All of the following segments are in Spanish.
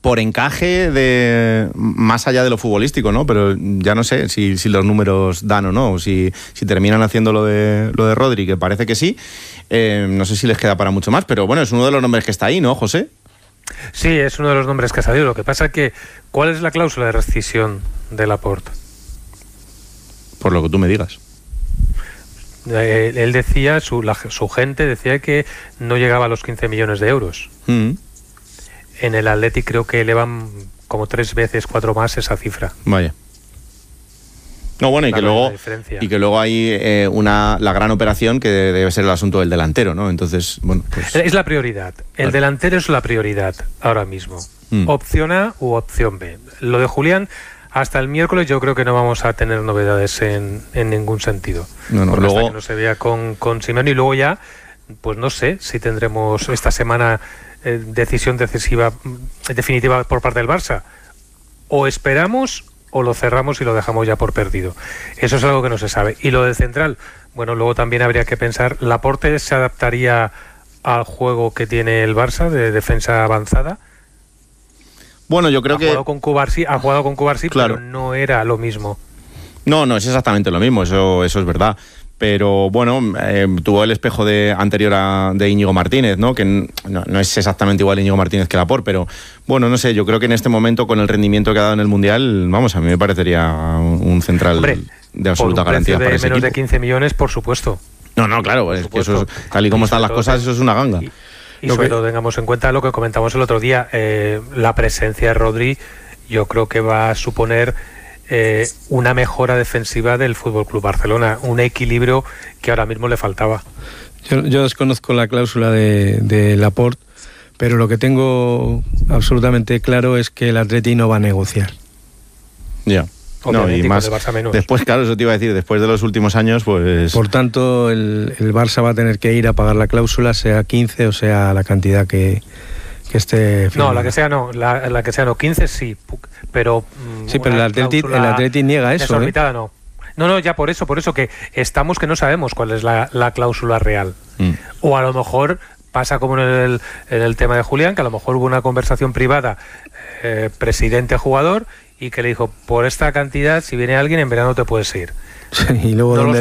por encaje más allá de lo futbolístico, ¿no? Pero ya no sé si los números dan o no, si terminan haciendo lo de Rodri, que parece que sí. No sé si les queda para mucho más, pero bueno, es uno de los nombres que está ahí, ¿no, José? Sí, es uno de los nombres que ha salido. Lo que pasa es que, ¿cuál es la cláusula de rescisión de Laporte? Por lo que tú me digas. Él decía, su gente decía que no llegaba a los 15 millones de euros. En el Athletic creo que elevan como 3 veces, 4 más esa cifra. Vaya. No, bueno, y que luego hay la gran operación que debe ser el asunto del delantero, ¿no? Entonces, bueno, pues... Es la prioridad. El delantero es la prioridad ahora mismo. Opción A u opción B. Lo de Julián, hasta el miércoles yo creo que no vamos a tener novedades en ningún sentido. Luego... Hasta que no se vea con Simeone, y luego ya, pues no sé si tendremos esta semana decisión definitiva por parte del Barça. O esperamos o lo cerramos y lo dejamos ya por perdido. Eso es algo que no se sabe. Y lo del central, bueno, luego también habría que pensar, ¿Laporte se adaptaría al juego que tiene el Barça de defensa avanzada? Bueno, yo creo que... Ha jugado con Cubarsí, claro, pero no era lo mismo. No es exactamente lo mismo, eso es verdad. Pero bueno, tuvo el espejo anterior de Íñigo Martínez, ¿no? Que no es exactamente igual Íñigo Martínez que Laporte, pero bueno, no sé, yo creo que en este momento, con el rendimiento que ha dado en el Mundial, vamos, a mí me parecería un central de absoluta garantía para ese equipo. Menos de 15 millones, por supuesto. No, claro, es que eso es, tal y como están las cosas, eso es una ganga. Y sobre todo tengamos en cuenta lo que comentamos el otro día, la presencia de Rodri, yo creo que va a suponer una mejora defensiva del FC Barcelona, un equilibrio que ahora mismo le faltaba. Yo desconozco la cláusula de Laporte, pero lo que tengo absolutamente claro es que el Atleti no va a negociar. Ya. No, y más después, claro, eso te iba a decir, después de los últimos años, pues... Por tanto, el Barça va a tener que ir a pagar la cláusula, sea 15 o sea la cantidad que esté firmada. No, la que sea no, 15 sí, pero... Sí, pero el Atleti niega eso, desorbitada, ¿eh? No, ya por eso que estamos que no sabemos cuál es la cláusula real. O a lo mejor pasa como en el tema de Julián, que a lo mejor hubo una conversación privada presidente-jugador, y que le dijo, por esta cantidad, si viene alguien, en verano te puedes ir. Sí, y luego no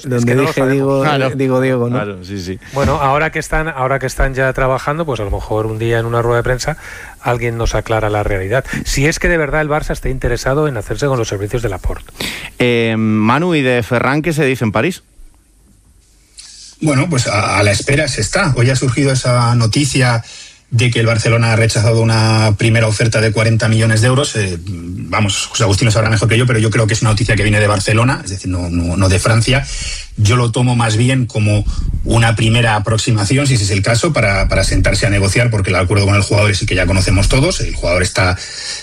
digo Diego, ¿no? Claro, sí. Bueno, ahora que están ya trabajando, pues a lo mejor un día en una rueda de prensa alguien nos aclara la realidad. Si es que de verdad el Barça está interesado en hacerse con los servicios de Laporte. Manu, ¿y de Ferran qué se dice en París? Bueno, pues a la espera se está. Hoy ha surgido esa noticia de que el Barcelona ha rechazado una primera oferta de 40 millones de euros. José Agustín lo sabrá mejor que yo, pero yo creo que es una noticia que viene de Barcelona, es decir, no de Francia. Yo lo tomo más bien como una primera aproximación, si ese es el caso, para sentarse a negociar, porque el acuerdo con el jugador es el que ya conocemos todos. El jugador está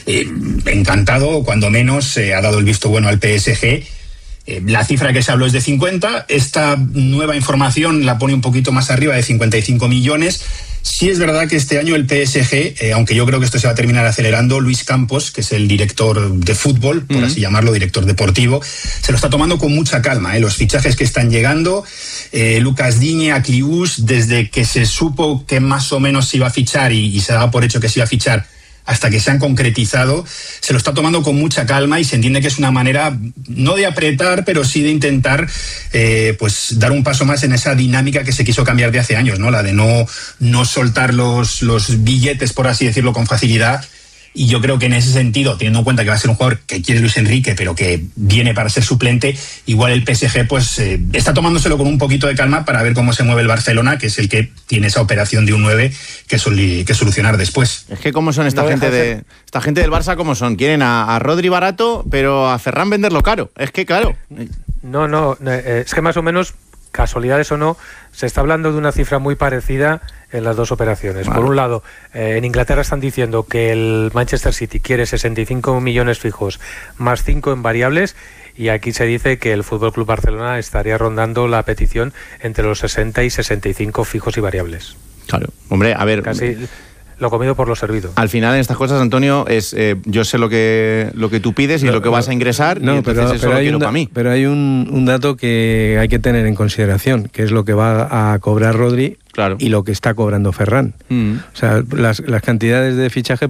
encantado, cuando menos ha dado el visto bueno al PSG. La cifra que se habló es de 50. Esta nueva información la pone un poquito más arriba, de 55 millones. Sí es verdad que este año el PSG, aunque yo creo que esto se va a terminar acelerando, Luis Campos, que es el director de fútbol, por así llamarlo, director deportivo, se lo está tomando con mucha calma. Los fichajes que están llegando, Lucas Digne, Akliouche, desde que se supo que más o menos se iba a fichar y se daba por hecho que se iba a fichar, hasta que se han concretizado, se lo está tomando con mucha calma, y se entiende que es una manera, no de apretar, pero sí de intentar pues dar un paso más en esa dinámica que se quiso cambiar de hace años, ¿no? La de no soltar los billetes, por así decirlo, con facilidad. Y yo creo que en ese sentido, teniendo en cuenta que va a ser un jugador que quiere Luis Enrique, pero que viene para ser suplente, igual el PSG pues está tomándoselo con un poquito de calma para ver cómo se mueve el Barcelona, que es el que tiene esa operación de un 9 que solucionar después. Es que cómo son esta gente del Barça, cómo son. Quieren a Rodri barato, pero a Ferran venderlo caro. Es que claro. Es que más o menos, casualidades o no, se está hablando de una cifra muy parecida en las dos operaciones. Vale. Por un lado, en Inglaterra están diciendo que el Manchester City quiere 65 millones fijos más 5 en variables, y aquí se dice que el FC Barcelona estaría rondando la petición entre los 60 y 65 fijos y variables. Claro, hombre, a ver... Casi lo comido por lo servido. Al final, en estas cosas, Antonio, es yo sé lo que tú pides y lo que vas a ingresar, y entonces eso lo quiero para mí. Pero hay un dato que hay que tener en consideración, que es lo que va a cobrar Rodri, claro, y lo que está cobrando Ferran. O sea, las cantidades de fichaje